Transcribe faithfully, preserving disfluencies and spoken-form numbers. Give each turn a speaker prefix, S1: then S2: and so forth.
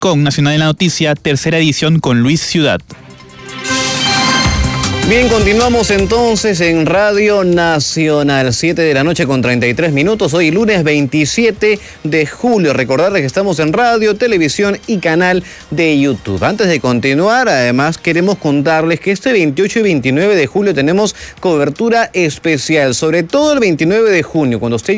S1: con Nacional en la Noticia, tercera edición con Luis Ciudad.
S2: Bien, continuamos entonces en Radio Nacional, siete de la noche con treinta y tres minutos, hoy lunes veintisiete de julio. Recordarles que estamos en radio, televisión y canal de YouTube. Antes de continuar, además queremos contarles que este veintiocho y veintinueve de julio tenemos cobertura especial, sobre todo el veintinueve de junio, cuando usted